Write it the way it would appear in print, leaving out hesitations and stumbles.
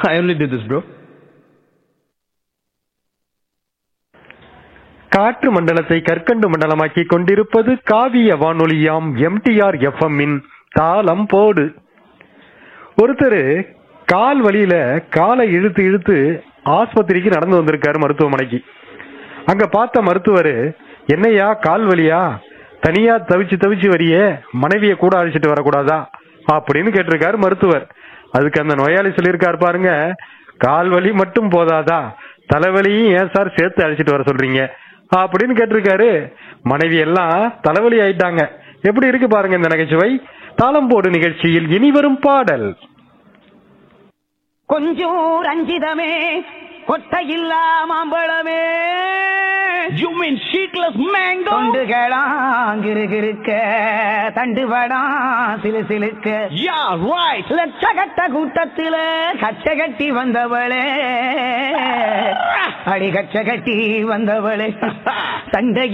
I only did this, bro. காற்று மண்டலத்தை கற்கண்டு மண்டலமாக்கி கொண்டிருப்பது காவிய வானொலியாம் எம்டிஆர் எஃப்எம்மின் தாளம் போடு. ஒருத்தர் கால் வலியில காலை இழுத்து இழுத்து ஆஸ்பத்திரிக்கு நடந்து வந்திருக்காரு மருத்துவமனைக்கு. அங்க பார்த்த மருத்துவர், என்னையா கால் வலியா, தனியா தவிச்சு தவிச்சு வரியே, மனைவியை கூட அழைச்சிட்டு வரக்கூடாதா அப்படின்னு கேட்டிருக்காரு மருத்துவர். அதுக்கு அந்த நோயாளி சொல்லியிருக்காரு, பாருங்க, கால் வலி மட்டும் போதாதா, தலைவலியும் ஏன் சார் சேர்த்து அழைச்சிட்டு வர சொல்றீங்க அப்படின்னு கேட்டிருக்காரு. மனைவி எல்லாம் தலைவலி ஆயிட்டாங்க. எப்படி இருக்கு பாருங்க இந்த நகைச்சுவை. தாளம் போடு நிகழ்ச்சியில் இனி வரும் பாடல். கொஞ்சம் ரஞ்சிதமே கொட்டையில்லா மாம்பழமே. You mean sheetless mango? தொண்டுகளாம் கிருகிருக்க தண்டுவடாம் சிலு சிலுக்க. Yeah, right. லட்சகட்ட கூட்டத்தில கச்ச கட்டி வந்தவளே, அடி கச்ச கட்டி வந்தவளே, சண்டை